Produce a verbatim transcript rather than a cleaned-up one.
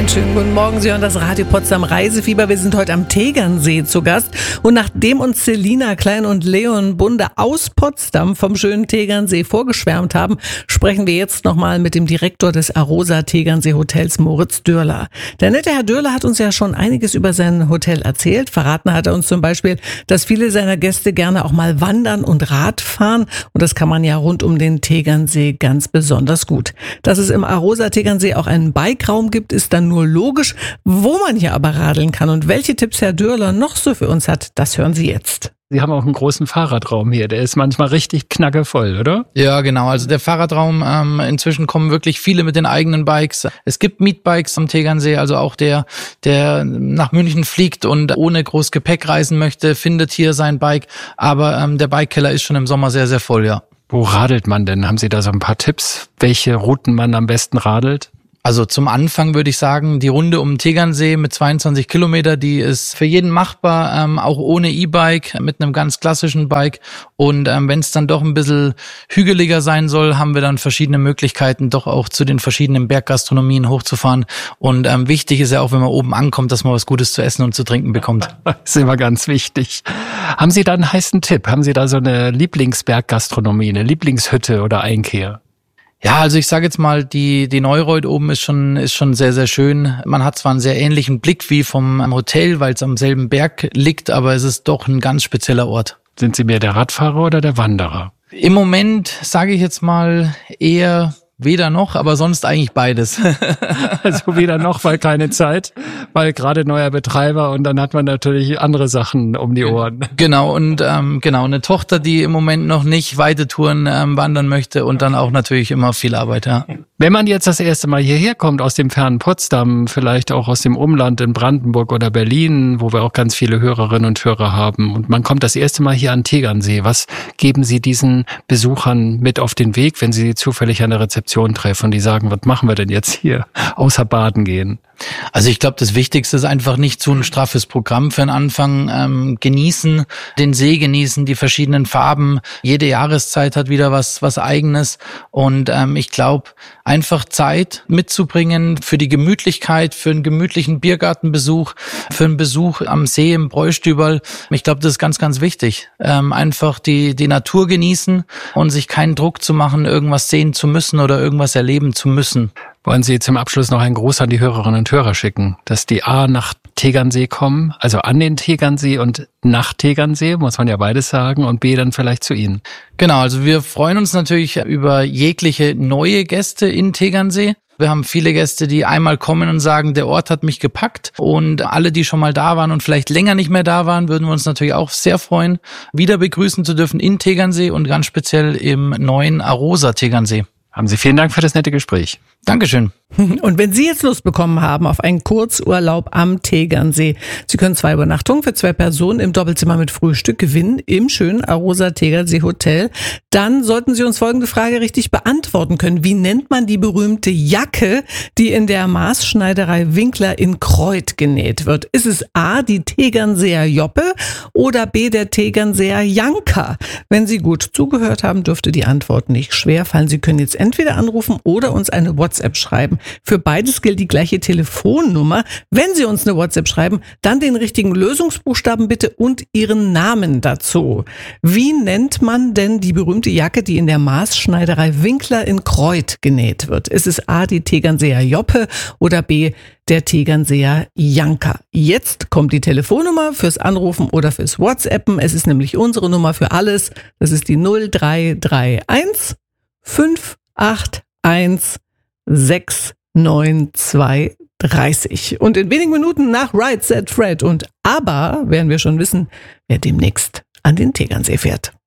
Einen schönen guten Morgen. Sie hören das Radio Potsdam Reisefieber. Wir sind heute am Tegernsee zu Gast. Und nachdem uns Selina Klein und Leon Bunde aus Potsdam vom schönen Tegernsee vorgeschwärmt haben, sprechen wir jetzt nochmal mit dem Direktor des Arosa Tegernsee Hotels, Moritz Dürler. Der nette Herr Dürler hat uns ja schon einiges über sein Hotel erzählt. Verraten hat er uns zum Beispiel, dass viele seiner Gäste gerne auch mal wandern und Rad fahren. Und das kann man ja rund um den Tegernsee ganz besonders gut. Dass es im Arosa Tegernsee auch einen Bikeraum gibt, ist dann nur logisch. Wo man hier aber radeln kann und welche Tipps Herr Dürler noch so für uns hat, das hören Sie jetzt. Sie haben auch einen großen Fahrradraum hier, der ist manchmal richtig knackevoll, oder? Ja, genau. Also der Fahrradraum, ähm, inzwischen kommen wirklich viele mit den eigenen Bikes. Es gibt Mietbikes am Tegernsee, also auch der, der nach München fliegt und ohne groß Gepäck reisen möchte, findet hier sein Bike. Aber ähm, der Bikekeller ist schon im Sommer sehr, sehr voll, ja. Wo radelt man denn? Haben Sie da so ein paar Tipps, welche Routen man am besten radelt? Also zum Anfang würde ich sagen, die Runde um den Tegernsee mit zweiundzwanzig Kilometer, die ist für jeden machbar, ähm, auch ohne E-Bike, mit einem ganz klassischen Bike. Und ähm, wenn es dann doch ein bisschen hügeliger sein soll, haben wir dann verschiedene Möglichkeiten, doch auch zu den verschiedenen Berggastronomien hochzufahren. Und ähm, wichtig ist ja auch, wenn man oben ankommt, dass man was Gutes zu essen und zu trinken bekommt. Das ist immer ganz wichtig. Haben Sie da einen heißen Tipp? Haben Sie da so eine Lieblingsberggastronomie, eine Lieblingshütte oder Einkehr? Ja, also ich sage jetzt mal, die die Neureuth oben ist schon ist schon sehr, sehr schön. Man hat zwar einen sehr ähnlichen Blick wie vom Hotel, weil es am selben Berg liegt, aber es ist doch ein ganz spezieller Ort. Sind Sie mehr der Radfahrer oder der Wanderer? Im Moment sage ich jetzt mal eher weder noch, aber sonst eigentlich beides. Also weder noch, weil keine Zeit, weil gerade neuer Betreiber und dann hat man natürlich andere Sachen um die Ohren. Genau, und ähm, genau eine Tochter, die im Moment noch nicht weite Touren ähm, wandern möchte und dann auch natürlich immer viel Arbeit, ja. Wenn man jetzt das erste Mal hierher kommt, aus dem fernen Potsdam, vielleicht auch aus dem Umland in Brandenburg oder Berlin, wo wir auch ganz viele Hörerinnen und Hörer haben, und man kommt das erste Mal hier an Tegernsee, was geben Sie diesen Besuchern mit auf den Weg, wenn Sie zufällig an der Rezeption treffen und die sagen, was machen wir denn jetzt hier, außer baden gehen? Also ich glaube, das Wichtigste ist einfach nicht zu ein straffes Programm für den Anfang. Ähm, genießen, den See genießen, die verschiedenen Farben. Jede Jahreszeit hat wieder was was Eigenes. Und ähm, ich glaube, einfach Zeit mitzubringen für die Gemütlichkeit, für einen gemütlichen Biergartenbesuch, für einen Besuch am See im Bräustüberl. Ich glaube, das ist ganz, ganz wichtig. Ähm, einfach die die Natur genießen und sich keinen Druck zu machen, irgendwas sehen zu müssen oder irgendwas erleben zu müssen. Wollen Sie zum Abschluss noch einen Gruß an die Hörerinnen und Hörer schicken, dass die A nach Tegernsee kommen, also an den Tegernsee und nach Tegernsee, muss man ja beides sagen, und B dann vielleicht zu Ihnen? Genau, also wir freuen uns natürlich über jegliche neue Gäste in Tegernsee. Wir haben viele Gäste, die einmal kommen und sagen, der Ort hat mich gepackt, und alle, die schon mal da waren und vielleicht länger nicht mehr da waren, würden wir uns natürlich auch sehr freuen, wieder begrüßen zu dürfen in Tegernsee und ganz speziell im neuen Arosa Tegernsee. Haben Sie vielen Dank für das nette Gespräch. Dankeschön. Und wenn Sie jetzt Lust bekommen haben auf einen Kurzurlaub am Tegernsee, Sie können zwei Übernachtungen für zwei Personen im Doppelzimmer mit Frühstück gewinnen im schönen Arosa Tegernsee Hotel, dann sollten Sie uns folgende Frage richtig beantworten können. Wie nennt man die berühmte Jacke, die in der Maßschneiderei Winkler in Kreuth genäht wird? Ist es A, die Tegernseer Joppe oder B, der Tegernseer Janker? Wenn Sie gut zugehört haben, dürfte die Antwort nicht schwer fallen. Sie können jetzt entweder anrufen oder uns eine WhatsApp schreiben. Für beides gilt die gleiche Telefonnummer. Wenn Sie uns eine WhatsApp schreiben, dann den richtigen Lösungsbuchstaben bitte und Ihren Namen dazu. Wie nennt man denn die berühmte Jacke, die in der Maßschneiderei Winkler in Kreuth genäht wird? Ist es A, die Tegernseer Joppe oder B, der Tegernseer Janker? Jetzt kommt die Telefonnummer fürs Anrufen oder fürs WhatsAppen. Es ist nämlich unsere Nummer für alles. Das ist die null drei drei eins fünf acht eins sechs neun zwei dreißig. Und in wenigen Minuten nach Right Set Fred und Aber werden wir schon wissen, wer demnächst an den Tegernsee fährt.